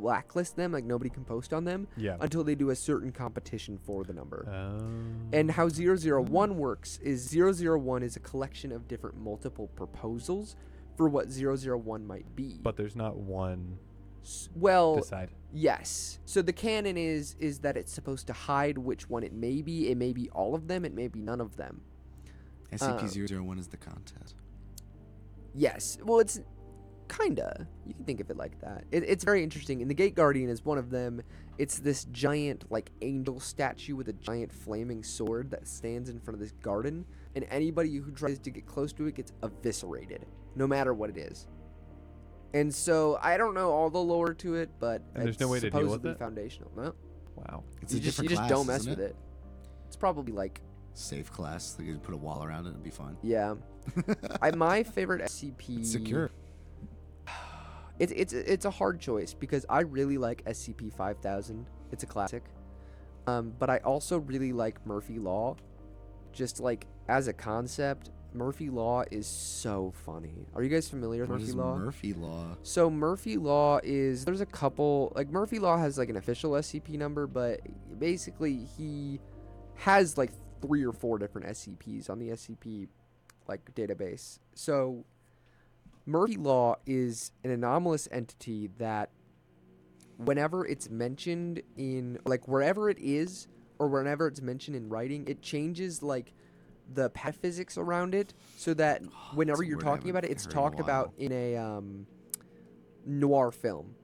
blacklist them, like nobody can post on them Yeah. until they do a certain competition for the number. Oh. And how 001 works is 001 is a collection of different multiple proposals for what 001 might be. But there's not one Well, decide. yes. So the canon is that it's supposed to hide which one it may be. It may be all of them. It may be none of them. SCP-001 is the contest. Yes. Well, it's kinda. You can think of it like that. It's very interesting. And the Gate Guardian is one of them. It's this giant, like, angel statue with a giant flaming sword that stands in front of this garden. And anybody who tries to get close to it gets eviscerated, no matter what it is. And so I don't know all the lore to it, but And there's it's no way to deal with supposedly it? foundational. No, Wow. It's you a just different class, don't mess isn't with it. It's probably like, Safe class. They could put a wall around it and be fine. yeah. My favorite SCP. It's secure. It's a hard choice because I really like SCP-5000. It's a classic. But I also really like Murphy Law. Just like as a concept, Murphy Law is so funny. Are you guys familiar with What Murphy is Law? Murphy Law? So Murphy Law is, there's a couple, like Murphy Law has like an official SCP number, but basically he has like 3 or 4 different SCPs on the SCP like database. So Murphy Law is an anomalous entity that whenever it's mentioned in, like wherever it is or whenever it's mentioned in writing, it changes like the pataphysics around it so that whenever a you're word I talking haven't about it, it's heard in a talked about while. in a noir film.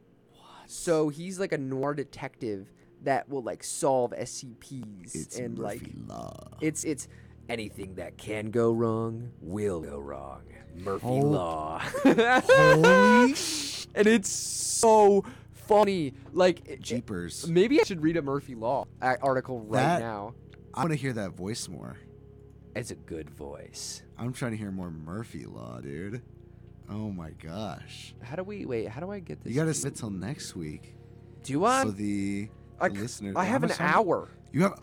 So he's like a noir detective that will like solve SCPs It's and Murphy like Law. it's anything that can go wrong will go wrong. Murphy Oh. Law. Holy And it's so funny. Like jeepers. maybe I should read a Murphy Law article right That- now. I want to hear that voice more. It's a good voice. I'm trying to hear more Murphy Law, dude. Oh my gosh. How do I get this? You gotta sit till next week. Do I? So the I listeners. I have how an much time- hour. You have.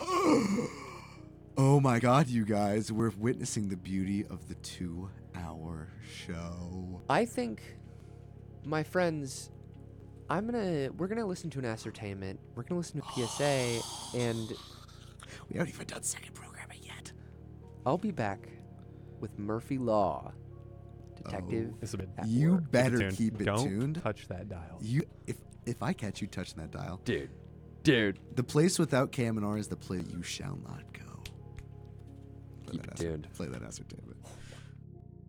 Oh my god, you guys. We're witnessing the beauty of the 2-hour show. I think, my friends, we're gonna listen to an ascertainment. We're gonna listen to PSA, and We haven't even done second programming yet. I'll be back with Murphy Law, detective. It's a bit. at You work. better tuned. keep it Don't tuned. touch that dial. You, if I catch you touching that dial, dude. the place without KMNR is the place you shall not go. Keep it tuned. Play that ascertainment.